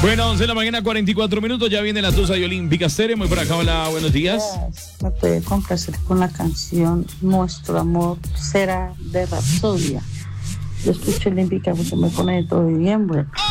Bueno, 11 de la mañana, 44 minutos. Ya viene la Tusa y Olímpica Stereo. Muy por acá, hola, buenos días. Me puede complacer con la canción Nuestro Amor Será de Rapsodia. Yo escucho Olímpica porque me pone de todo bien, bueno.